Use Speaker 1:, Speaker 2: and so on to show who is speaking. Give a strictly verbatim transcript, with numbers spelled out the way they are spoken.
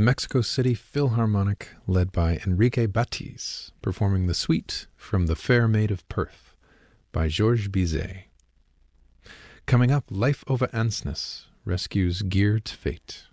Speaker 1: Mexico City Philharmonic, led by Enrique Batiz, performing the suite from The Fair Maid of Perth by Georges Bizet. Coming up, Life Over Ansness rescues Geert Fate.